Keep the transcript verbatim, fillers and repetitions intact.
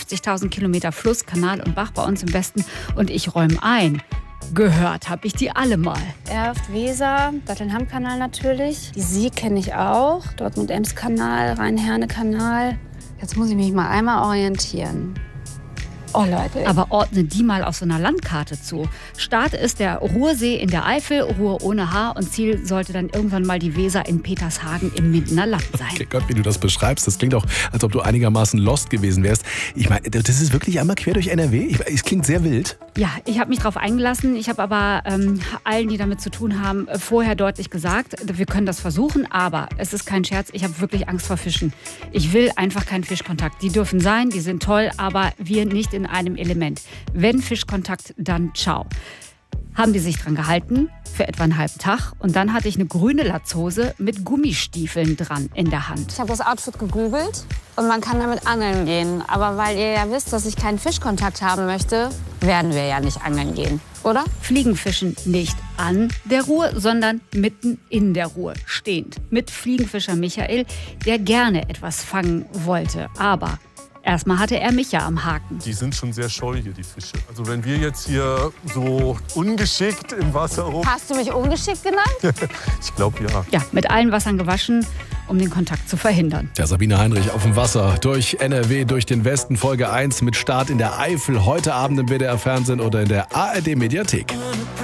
fünfzigtausend Kilometer Fluss, Kanal und Bach bei uns im Westen und ich räume ein. Gehört habe ich die alle mal. Erft, Weser, Datteln-Hamm-Kanal natürlich. Die Sieg kenne ich auch. Dortmund-Ems-Kanal, Rhein-Herne-Kanal. Jetzt muss ich mich mal einmal orientieren. Oh Leute. Aber ordne die mal auf so einer Landkarte zu. Start ist der Ruhrsee in der Eifel, Ruhr ohne H und Ziel sollte dann irgendwann mal die Weser in Petershagen im Mindener Land sein. Okay, Gott, wie du das beschreibst, das klingt auch, als ob du einigermaßen lost gewesen wärst. Ich meine, das ist wirklich einmal quer durch N R W? Es klingt sehr wild. Ja, ich habe mich darauf eingelassen. Ich habe aber ähm, allen, die damit zu tun haben, vorher deutlich gesagt, wir können das versuchen, aber es ist kein Scherz, ich habe wirklich Angst vor Fischen. Ich will einfach keinen Fischkontakt. Die dürfen sein, die sind toll, aber wir nicht in einem Element. Wenn Fischkontakt, dann ciao. Haben die sich dran gehalten für etwa einen halben Tag und dann hatte ich eine grüne Latzhose mit Gummistiefeln dran in der Hand. Ich habe das Outfit gegoogelt und man kann damit angeln gehen. Aber weil ihr ja wisst, dass ich keinen Fischkontakt haben möchte, werden wir ja nicht angeln gehen, oder? Fliegenfischen nicht an der Ruhr, sondern mitten in der Ruhr stehend. Mit Fliegenfischer Michael, der gerne etwas fangen wollte, aber erstmal hatte er mich ja am Haken. Die sind schon sehr scheu hier, die Fische. Also wenn wir jetzt hier so ungeschickt im Wasser rum... Hast du mich ungeschickt genannt? Ich glaube, ja. Ja, mit allen Wassern gewaschen, um den Kontakt zu verhindern. Der Sabine Heinrich auf dem Wasser durch N R W, durch den Westen, Folge eins mit Start in der Eifel. Heute Abend im W D R Fernsehen oder in der A R D Mediathek.